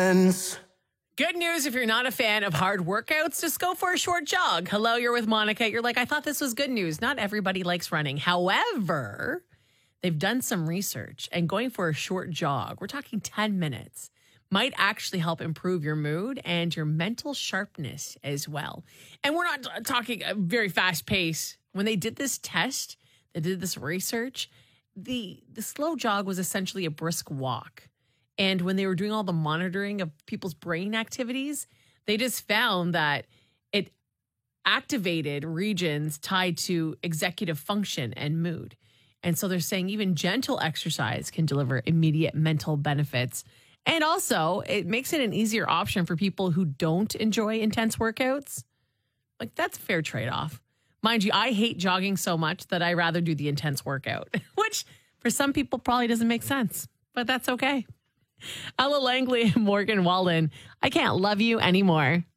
friends. Good news if you're not a fan of hard workouts, just go for a short jog. Hello, you're with Monica. You're like, I thought this was good news. Not everybody likes running. However, they've done some research and going for a short jog, we're talking 10 minutes, might actually help improve your mood and your mental sharpness as well. And we're not talking a very fast pace. When they did this test, they did this research, the slow jog was essentially a brisk walk. And when they were doing all the monitoring of people's brain activities, they just found that it activated regions tied to executive function and mood. And so they're saying even gentle exercise can deliver immediate mental benefits. And also, it makes it an easier option for people who don't enjoy intense workouts. Like, that's a fair trade-off. Mind you, I hate jogging so much that I rather do the intense workout, which for some people probably doesn't make sense, but that's okay. Ella Langley and Morgan Wallen, I Can't Love You Anymore.